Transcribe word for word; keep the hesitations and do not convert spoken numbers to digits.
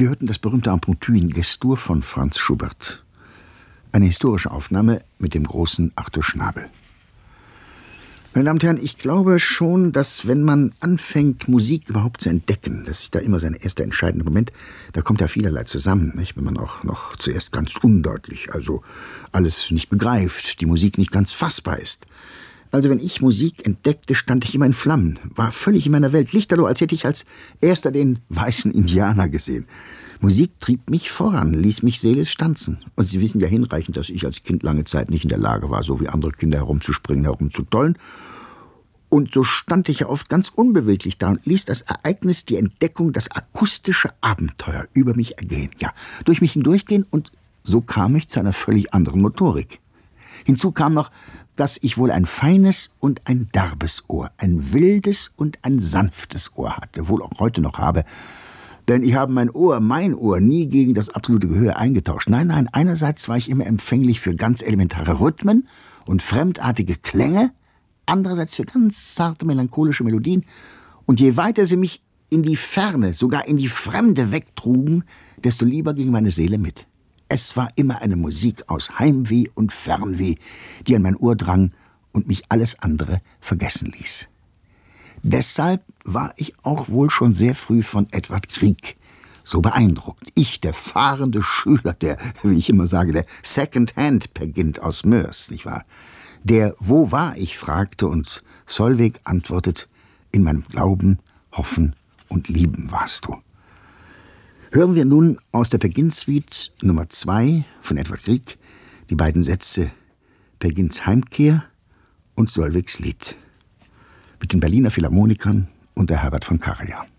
Wir hörten das berühmte Impromptu in Gestur von Franz Schubert. Eine historische Aufnahme mit dem großen Arthur Schnabel. Meine Damen und Herren, ich glaube schon, dass wenn man anfängt, Musik überhaupt zu entdecken, das ist da immer sein erster entscheidender Moment, da kommt ja vielerlei zusammen, nicht? Wenn man auch noch zuerst ganz undeutlich, also alles nicht begreift, die Musik nicht ganz fassbar ist. Also wenn ich Musik entdeckte, stand ich immer in Flammen, war völlig in meiner Welt, lichterloh, als hätte ich als erster den weißen Indianer gesehen. Musik trieb mich voran, ließ mich seelisch tanzen. Und Sie wissen ja hinreichend, dass ich als Kind lange Zeit nicht in der Lage war, so wie andere Kinder herumzuspringen, herumzutollen. Und so stand ich ja oft ganz unbeweglich da und ließ das Ereignis, die Entdeckung, das akustische Abenteuer über mich ergehen. Ja, durch mich hindurchgehen, und so kam ich zu einer völlig anderen Motorik. Hinzu kam noch, dass ich wohl ein feines und ein derbes Ohr, ein wildes und ein sanftes Ohr hatte, wohl auch heute noch habe. Denn ich habe mein Ohr, mein Ohr, nie gegen das absolute Gehör eingetauscht. Nein, nein, einerseits war ich immer empfänglich für ganz elementare Rhythmen und fremdartige Klänge, andererseits für ganz zarte, melancholische Melodien. Und je weiter sie mich in die Ferne, sogar in die Fremde wegtrugen, desto lieber ging meine Seele mit. Es war immer eine Musik aus Heimweh und Fernweh, die an mein Ohr drang und mich alles andere vergessen ließ. Deshalb war ich auch wohl schon sehr früh von Edvard Grieg so beeindruckt. Ich, der fahrende Schüler, der, wie ich immer sage, der Second-Hand-Pegint aus Moers, nicht wahr? Der »Wo war ich?« fragte und Solveig antwortet, »In meinem Glauben, Hoffen und Lieben warst du.« Hören wir nun aus der Pegin-Suite Nummer zwei von Edvard Grieg die beiden Sätze Pegins Heimkehr und Solveigs Lied mit den Berliner Philharmonikern und der Herbert von Karajan.